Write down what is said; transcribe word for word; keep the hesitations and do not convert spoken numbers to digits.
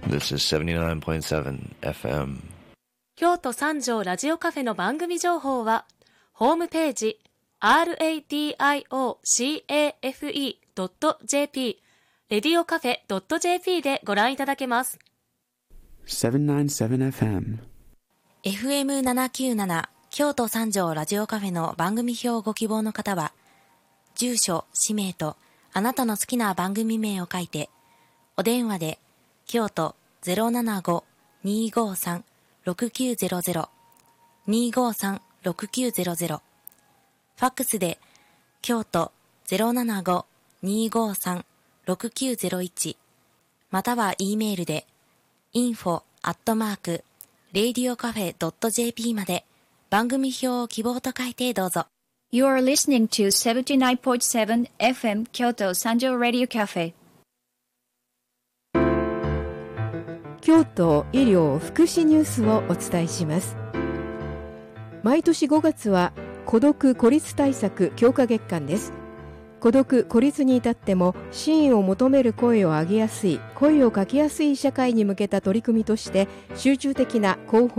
This is seventy-nine point seven エフエム。 京都三条ラジオカフェの番組情報は、ホームページ ラディオカフェ ドット ジェーピー レディオカフェ ドット ジェーピー でご覧いただけます。 セブンナインセブンエフエムエフエムななきゅうなな 京都三条ラジオカフェの番組表をご希望の方は、住所、氏名とあなたの好きな番組名を書いて、お電話で京都 ゼロななご にーごーさん ろくきゅうゼロゼロ にーごーさん ろくきゅうゼロゼロ、ファックスで京都 ゼロななご にーごーさん ろくきゅうゼロいち、または E メールで インフォ アットマーク レディオカフェ ドット ジェーピー まで番組表を希望と書いてどうぞ。 You are listening to seventy-nine point seven エフエム Kyoto Sanjo Radio Cafe。 京都医療福祉ニュースをお伝えします。毎年ごがつは孤独・孤立対策強化月間です。孤独・孤立に至っても支援を求める声を上げやすい、声をかけやすい社会に向けた取り組みとして集中的な広報